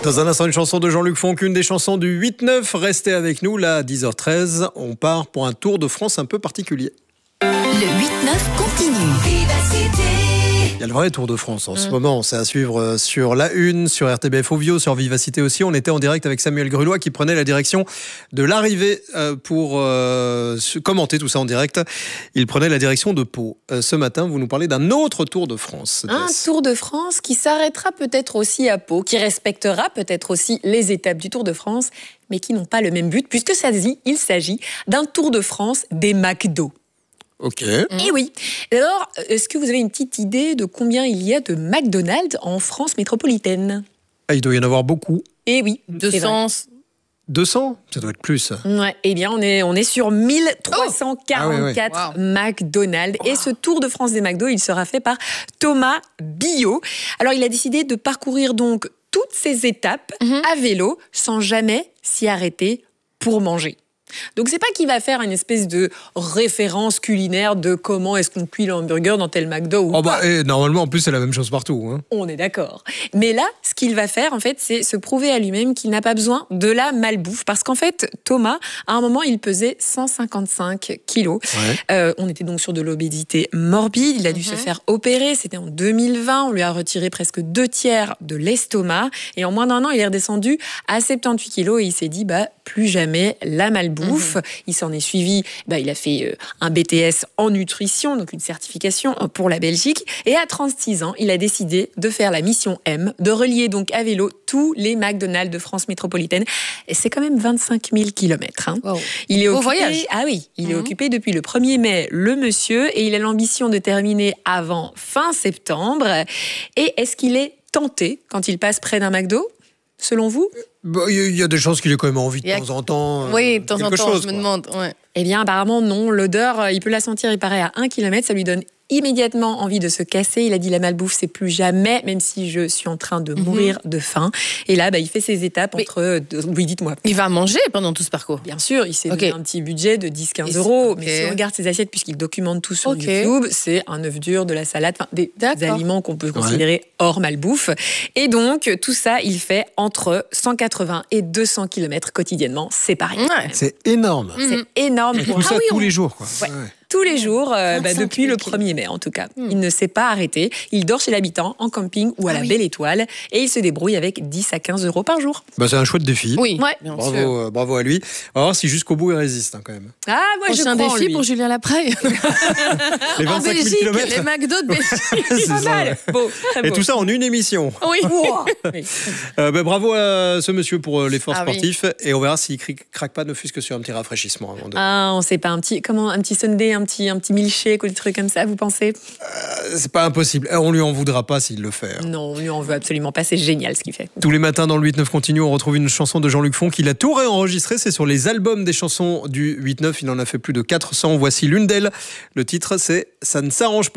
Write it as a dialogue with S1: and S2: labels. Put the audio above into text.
S1: Dans un instant, une chanson de Jean-Luc Fonck, une des chansons du 8-9. Restez avec nous, là, à 10h13. On part pour un tour de France un peu particulier.
S2: Le 8-9 continue. Vivacité.
S1: Il y a le vrai Tour de France en ce moment. C'est à suivre sur La Une, sur RTBF Ovio, sur Vivacité aussi. On était en direct avec Samuel Grulois qui prenait la direction de l'arrivée pour commenter tout ça en direct. Il prenait la direction de Pau. Ce matin, vous nous parlez d'un autre Tour de France.
S3: Un Tour de France qui s'arrêtera peut-être aussi à Pau, qui respectera peut-être aussi les étapes du Tour de France, mais qui n'ont pas le même but, puisque il s'agit d'un Tour de France des McDo.
S1: Ok.
S3: Et oui. Alors, est-ce que vous avez une petite idée de combien il y a de McDonald's en France métropolitaine ?
S1: Ah, il doit y en avoir beaucoup.
S3: Eh oui.
S4: 200.
S1: 200 ? Ça doit être plus.
S3: Ouais, eh bien, on est sur 1344 McDonald's. Et ce Tour de France des McDo, il sera fait par Thomas Billot. Alors, il a décidé de parcourir donc toutes ces étapes à vélo sans jamais s'y arrêter pour manger. Donc, c'est pas qu'il va faire une espèce de référence culinaire de comment est-ce qu'on cuit le hamburger dans tel McDo ou pas.
S1: Normalement, en plus, c'est la même chose partout. Hein.
S3: On est d'accord. Mais là, ce qu'il va faire, en fait, c'est se prouver à lui-même qu'il n'a pas besoin de la malbouffe. Parce qu'en fait, Thomas, à un moment, il pesait 155 kilos. Ouais. On était donc sur de l'obésité morbide. Il a dû se faire opérer. C'était en 2020. On lui a retiré presque 2/3 de l'estomac. Et en moins d'un an, il est redescendu à 78 kilos. Et il s'est dit, plus jamais la malbouffe. Il s'en est suivi, il a fait un BTS en nutrition, donc une certification pour la Belgique. Et à 36 ans, il a décidé de faire la mission M, de relier donc à vélo tous les McDonald's de France métropolitaine. Et c'est quand même 25 000 kilomètres. Hein. Wow. Il est
S4: voyage.
S3: Ah oui, il est occupé depuis le 1er mai, le monsieur, et il a l'ambition de terminer avant fin septembre. Et est-ce qu'il est tenté quand il passe près d'un McDo, selon vous ?
S1: Il y a des chances qu'il ait quand même envie de temps en temps.
S4: Oui, de temps en temps, je me demande. Ouais.
S3: Eh bien, apparemment, non. L'odeur, il peut la sentir, il paraît, à 1 km. Ça lui donne immédiatement envie de se casser. Il a dit, la malbouffe, c'est plus jamais, même si je suis en train de mourir de faim. Et là, il fait ses étapes entre... Oui, dites-moi.
S4: Il va manger pendant tout ce parcours.
S3: Bien sûr, il s'est donné un petit budget de 10-15 euros. Mais si on regarde ses assiettes, puisqu'il documente tout sur YouTube, c'est un œuf dur, de la salade, des aliments qu'on peut considérer hors malbouffe. Et donc, tout ça, il fait entre 180 et 200 km quotidiennement. C'est pareil.
S1: Ouais. C'est énorme.
S3: C'est énorme.
S1: Et tout ça tous les jours, quoi.
S3: Ouais. Tous les jours, depuis le 1er mai en tout cas. Il ne s'est pas arrêté. Il dort chez l'habitant, en camping ou à la Belle Étoile. Et il se débrouille avec 10 à 15 euros par jour.
S1: C'est un chouette défi.
S4: Oui,
S1: bravo à lui. On va voir si jusqu'au bout il résiste quand même.
S3: Ah, moi je crois en lui.
S4: C'est un défi pour Julien Lapraille.
S1: Les 25 000
S4: en Belgique,
S1: kilomètres.
S4: les McDo de Belgique.
S1: C'est pas mal.
S3: Beau, très beau.
S1: Et tout ça en une émission.
S3: Oui.
S1: Bravo à ce monsieur pour l'effort sportif. Et on verra s'il craque pas, ne fût-ce que sur un petit rafraîchissement. Avant de...
S3: on sait pas. Un petit Sunday, un petit milkshake ou des trucs comme ça, vous pensez ?
S1: C'est pas impossible. On lui en voudra pas s'il le fait.
S3: Non, on lui en veut absolument pas. C'est génial ce qu'il fait.
S1: Tous les matins dans le 8-9 continue, on retrouve une chanson de Jean-Luc Fonck. Il a tout réenregistré. C'est sur les albums des chansons du 8-9. Il en a fait plus de 400. Voici l'une d'elles. Le titre, c'est « Ça ne s'arrange pas ».